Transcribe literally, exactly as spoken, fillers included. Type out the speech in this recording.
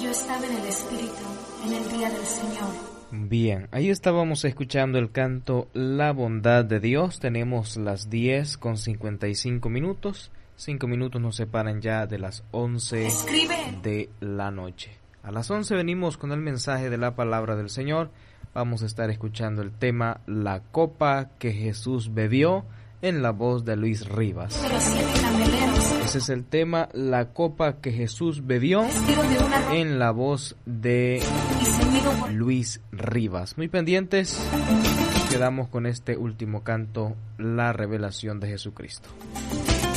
Yo estaba en el Espíritu en el día del Señor. Bien, ahí estábamos escuchando el canto La bondad de Dios. Tenemos las diez con cincuenta y cinco minutos. Cinco minutos nos separan ya de las once Escribe. de la noche. A las once venimos con el mensaje de la palabra del Señor. Vamos a estar escuchando el tema La copa que Jesús bebió en la voz de Luis Rivas. De los siete candeleros. Ese es el tema La copa que Jesús bebió Vestido de una ropa en la voz de y ceñido por Luis Rivas. Muy pendientes, quedamos con este último canto, La revelación de Jesucristo.